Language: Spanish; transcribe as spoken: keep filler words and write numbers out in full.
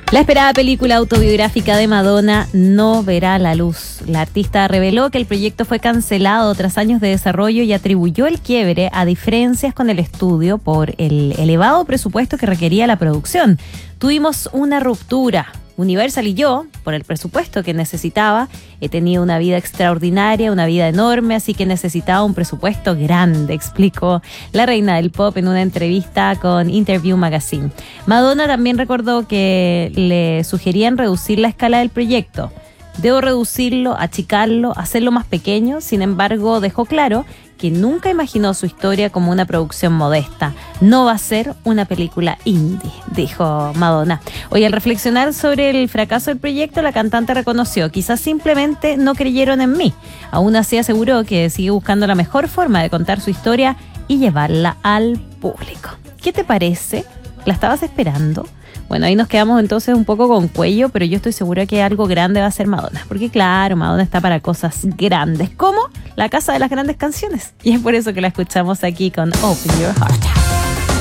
La esperada película autobiográfica de Madonna no verá la luz. La artista reveló que el proyecto fue cancelado tras años de desarrollo y atribuyó el quiebre a diferencias con el estudio por el elevado presupuesto que requería la producción. Tuvimos una ruptura. Universal y yo, por el presupuesto que necesitaba, he tenido una vida extraordinaria, una vida enorme, así que necesitaba un presupuesto grande, explicó la reina del pop en una entrevista con Interview Magazine. Madonna también recordó que le sugerían reducir la escala del proyecto. Debo reducirlo, achicarlo, hacerlo más pequeño. Sin embargo, dejó claro que nunca imaginó su historia como una producción modesta. No va a ser una película indie, dijo Madonna. Hoy, al reflexionar sobre el fracaso del proyecto, la cantante reconoció: quizás simplemente no creyeron en mí. Aún así aseguró que sigue buscando la mejor forma de contar su historia y llevarla al público. ¿Qué te parece? ¿La estabas esperando? Bueno, ahí nos quedamos entonces un poco con cuello, pero yo estoy segura que algo grande va a ser Madonna. Porque claro, Madonna está para cosas grandes, como la casa de las grandes canciones. Y es por eso que la escuchamos aquí con Open Your Heart.